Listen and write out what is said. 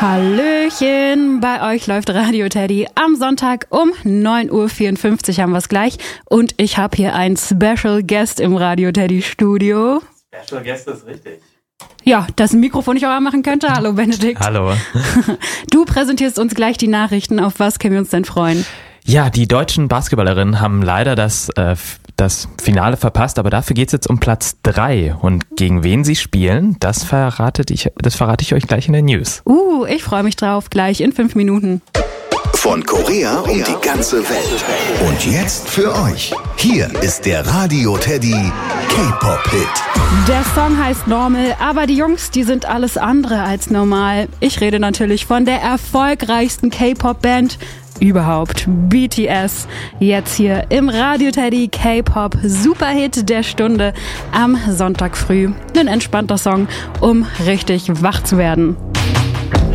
Hallöchen, bei euch läuft Radio Teddy. Am Sonntag um 9.54 Uhr haben wir es gleich. Und ich habe hier einen Special Guest im Radio Teddy Studio. Special Guest ist richtig. Ja, das Mikrofon ich auch anmachen könnte. Hallo Benedikt. Hallo. Du präsentierst uns gleich die Nachrichten. Auf was können wir uns denn freuen? Ja, die deutschen Basketballerinnen haben leider das Finale verpasst, aber dafür geht's jetzt um Platz 3. Und gegen wen sie spielen, das verrate ich euch gleich in den News. Ich freue mich drauf, gleich in 5 Minuten. Von Korea um die ganze Welt. Und jetzt für euch. Hier ist der Radio Teddy K-Pop-Hit. Der Song heißt Normal, aber die Jungs, die sind alles andere als normal. Ich rede natürlich von der erfolgreichsten K-Pop-Band überhaupt, BTS. Jetzt hier im Radio Teddy K-Pop Superhit der Stunde am Sonntag früh. Ein entspannter Song, um richtig wach zu werden.